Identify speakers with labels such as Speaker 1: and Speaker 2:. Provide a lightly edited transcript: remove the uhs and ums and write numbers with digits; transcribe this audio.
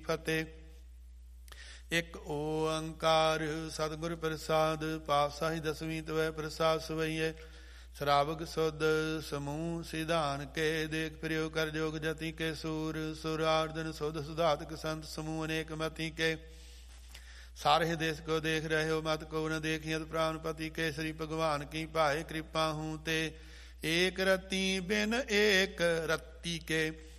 Speaker 1: ਫਤਿਹ। ਇੱਕ ਓੰਕਾਰ ਸਤਿਗੁਰ ਪ੍ਰਸਾਦ, ਪਾਤਸ਼ਾਹੀ ਦਸਵੀਂ ਤਵੈ ਪ੍ਰਸਾਦ ਸਵਈਏ। ਸ਼ਰਾਵਕ ਸੁਧ ਸਮੂਹ ਸਿਧਾਨ ਕੇ, ਦੇਖ ਪ੍ਰਿਯੋ ਕਰ ਜੋਗ ਜਤੀ ਕੇ ਸੂਰ। ਸੁਰਾਰਦਨ ਸੁਧ ਸੁਧਾਤਕ ਸੰਤ ਸਮੂਹ ਅਨੇਕ ਮਤੀ ਕੇ। सारह देश को देख रहे हो मत को न देखियत प्राणपति के। श्री भगवान की पाए कृपा हूँ ते, एक रति बिन एक रत्ती के।